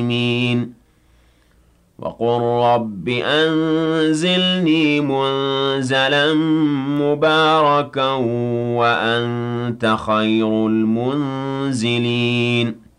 وقل رب أنزلني منزلا مباركا وأنت خير المنزلين